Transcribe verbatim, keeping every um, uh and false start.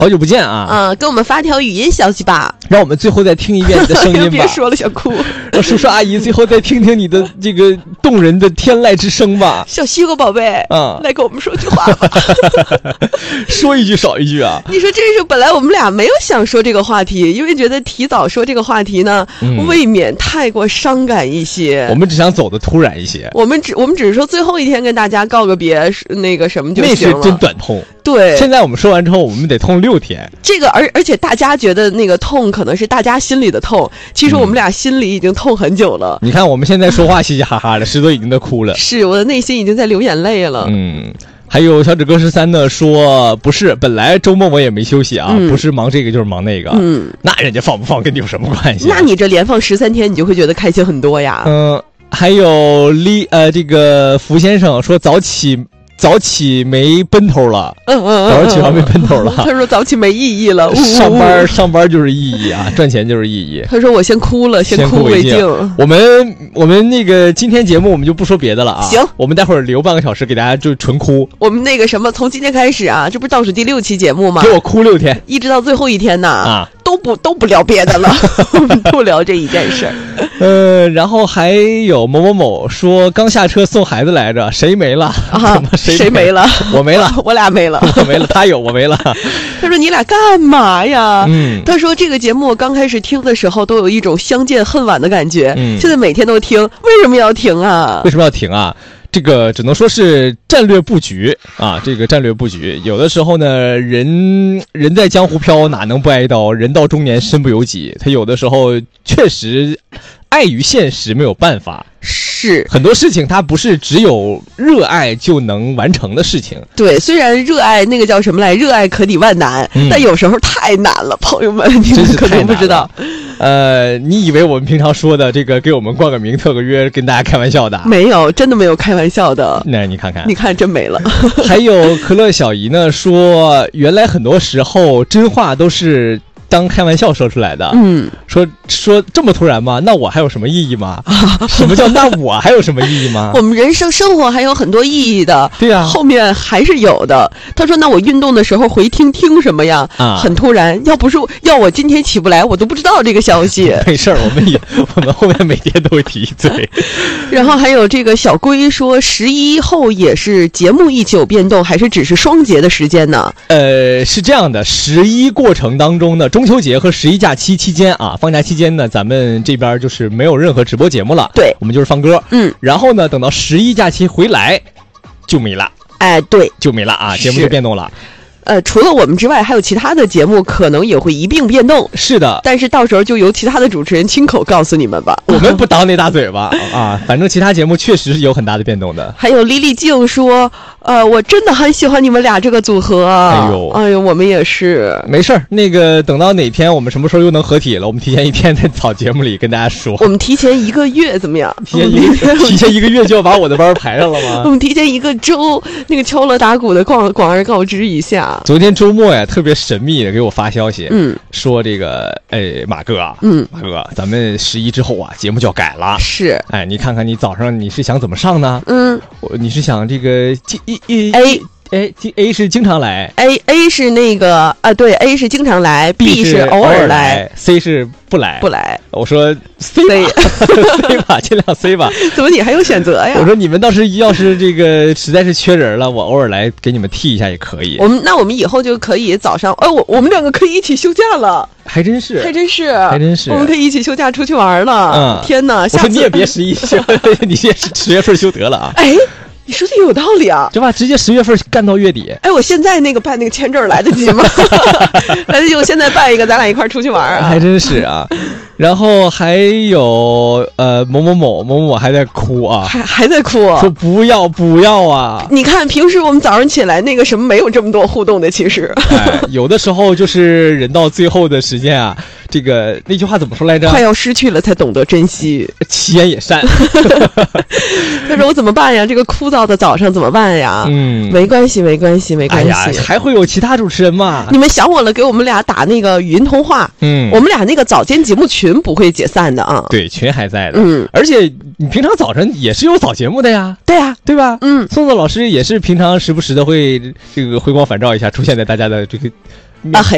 好久不见啊！ 嗯，给我们发条语音消息吧。 让我们最后再听一遍你的声音吧。 别说了，想哭。 让叔叔阿姨最后再听听你的这个动人的天籁之声吧。 小西瓜宝贝， 啊、 嗯，来跟我们说句话吧。 说一句少一句啊！ 你说这是本来我们俩没有想说这个话题，因为觉得提早说这个话题呢，嗯、未免太过伤感一些。 我们只想走的突然一些。 我们只我们只是说最后一天跟大家告个别，那个什么就行了。 那是真短痛。 对， 现在我们说完之后，我们得痛六天。 这个而而且大家觉得那个痛可能是大家心里的痛，其实我们俩心里已经痛很久了。 嗯、你看我们现在说话嘻嘻哈哈的，石头已经在哭了。 是，我的内心已经在流眼泪了。 嗯，还有小指哥十三呢说，不是，本来周末我也没休息啊，嗯、不是忙这个就是忙那个。嗯，那人家放不放跟你有什么关系、啊？ 那你这连放十三天，你就会觉得开心很多呀。 嗯，还有李呃这个福先生说早起。早起没奔头了， 嗯嗯， 早上起床没奔头了。 他说早起没意义了，呜呜上班上班就是意义啊，赚钱就是意义。 他说我先哭了，先哭为敬。 我们我们那个今天节目我们就不说别的了啊， 行， 我们待会儿留半个小时给大家就纯哭。 我们那个什么，从今天开始啊，这不是倒数第六期节目吗？ 给我哭六天， 一直到最后一天呢啊。 都不都不聊别的了，我们不聊这一件事儿。 呃，然后还有某某某说刚下车送孩子来着，谁没了啊？谁谁没了？ 我没了， 我俩没了， 我没了，他有我没了。 他说你俩干嘛呀？ 嗯， 他说这个节目我刚开始听的时候都有一种相见恨晚的感觉，嗯，现在每天都听，为什么要停啊？ 为什么要停啊？这个只能说是战略布局啊，这个战略布局，有的时候呢，人人在江湖飘，哪能不挨刀？人到中年身不由己，他有的时候确实碍于现实没有办法。 是很多事情它不是只有热爱就能完成的事情。 对，虽然热爱那个叫什么来，热爱可抵万难，嗯、但有时候太难了，朋友们，你们可能不知道。 呃，你以为我们平常说的这个给我们冠个名、特个约，跟大家开玩笑的？ 没有，真的没有开玩笑的。 那你看看， 你看真没了。 还有可乐小姨呢说，原来很多时候真话都是当开玩笑说出来的。嗯，说说这么突然吗？那我还有什么意义吗？什么叫那我还有什么意义吗？ 我们人生生活还有很多意义的。 对啊， 后面还是有的。他说那我运动的时候回听听什么呀？啊，很突然，要不是要我今天起不来，我都不知道这个消息。 没事儿，我们也我们后面每天都会提一嘴。 然后还有这个小龟说，十一后也是节目一起有变动，还是只是双节的时间呢？ 呃，是这样的，十一过程当中呢，中秋节和十一假期期间啊，放假期间呢，咱们这边就是没有任何直播节目了。 对， 我们就是放歌。 嗯， 然后呢，等到十一假期回来就没了。 哎，对， 就没了啊，节目就变动了。 呃，除了我们之外，还有其他的节目可能也会一并变动。 是的， 但是到时候就由其他的主持人亲口告诉你们吧。 我们不当那大嘴巴啊，反正其他节目确实是有很大的变动的。 还有莉莉静说，呃，我真的很喜欢你们俩这个组合。 哎呦， 哎呦，我们也是。 没事儿，那个等到哪天我们什么时候又能合体了，我们提前一天在早节目里跟大家说。 我们提前一个月怎么样？ 提前一个月，提前一个月就要把我的班排上了吗？ 我们提前一个周，那个敲锣打鼓的广广而告之一下。 昨天周末呀，特别神秘的给我发消息， 嗯， 说这个，哎，马哥啊， 嗯， 马哥，咱们十一之后啊，节目就要改了。 是， 哎，你看看你早上你是想怎么上呢？ 嗯， 我你是想这个一一 A。 哎 ，A 是经常来 ，A A 是那个啊，对 ，A 是经常来 ，B 是偶尔来 ，C 是不来不来。 我说 C 吧 ，C 吧，尽量 C 吧。 怎么你还有选择呀？ 我说你们倒是要是这个实在是缺人了，我偶尔来给你们替一下也可以。 我们那我们以后就可以早上，哦，我我们两个可以一起休假了。 还真是， 还真是， 还真是， 我们可以一起休假出去玩了。 嗯， 天哪！下次我说你也别十一休，你也是十月份休得了啊。 哎。你说的有道理啊， 对吧？直接十月份干到月底。 哎，我现在那个办那个签证来得及吗？来得及，我现在办一个，咱俩一块儿出去玩啊！ 还真是啊。然后还有呃某某某某某还在哭啊， 还还在哭啊， 说不要不要啊！ 你看平时我们早上起来那个什么没有这么多互动的，其实。 哎，有的时候就是人到最后的时间啊，这个那句话怎么说来着？ 快要失去了才懂得珍惜， 其言也善。 他说我怎么办呀？这个枯燥的早上怎么办呀？ 嗯， 没关系，没关系，没关系。 哎呀，还会有其他主持人嘛？ 你们想我了，给我们俩打那个语音通话。 嗯， 我们俩那个早间节目群不会解散的啊。 对，群还在的。 嗯， 而且你平常早晨也是有早节目的呀。 对呀、啊， 对吧？ 嗯， 宋宋老师也是平常时不时的会这个回光返照一下，出现在大家的这个啊嘿。